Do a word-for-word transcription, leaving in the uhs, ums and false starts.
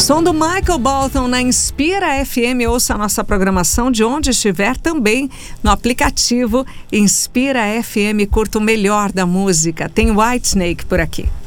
Som do Michael Bolton na Inspira F M. Ouça a nossa programação de onde estiver, também no aplicativo Inspira F M. Curta o melhor da música. Tem Whitesnake por aqui.